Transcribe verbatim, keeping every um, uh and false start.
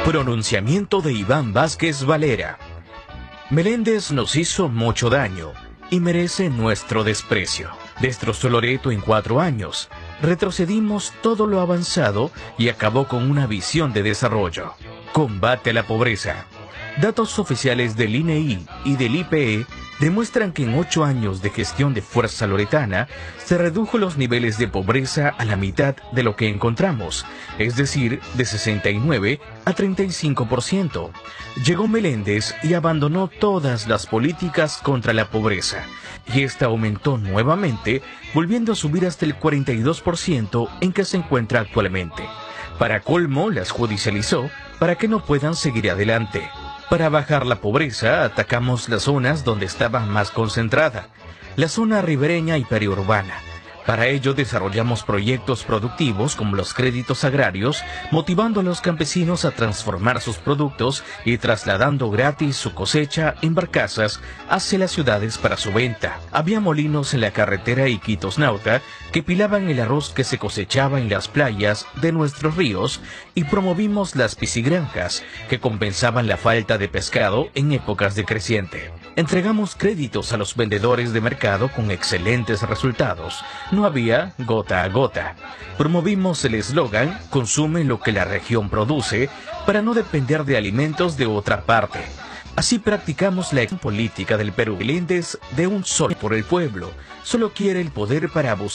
Pronunciamiento de Iván Vázquez Valera. Meléndez nos hizo mucho daño y merece nuestro desprecio. Destrozó Loreto en cuatro años, retrocedimos todo lo avanzado y acabó con una visión de desarrollo. Combate a la pobreza. Datos oficiales del I N E I y del I P E demuestran que en ocho años de gestión de Fuerza Loretana se redujo los niveles de pobreza a la mitad de lo que encontramos, es decir, de sesenta y nueve a treinta y cinco por ciento. Llegó Meléndez y abandonó todas las políticas contra la pobreza, y esta aumentó nuevamente, volviendo a subir hasta el cuarenta y dos por ciento en que se encuentra actualmente. Para colmo, las judicializó para que no puedan seguir adelante. Para bajar la pobreza, atacamos las zonas donde estaba más concentrada, la zona ribereña y periurbana. Para ello desarrollamos proyectos productivos como los créditos agrarios, motivando a los campesinos a transformar sus productos y trasladando gratis su cosecha en barcazas hacia las ciudades para su venta. Había molinos en la carretera Iquitos-Nauta que pilaban el arroz que se cosechaba en las playas de nuestros ríos y promovimos las piscigranjas que compensaban la falta de pescado en épocas de creciente. Entregamos créditos a los vendedores de mercado con excelentes resultados. No había gota a gota. Promovimos el eslogan "Consume lo que la región produce" para no depender de alimentos de otra parte. Así practicamos la política del Perú. Meléndez de un solo por el pueblo. Solo quiere el poder para abusar.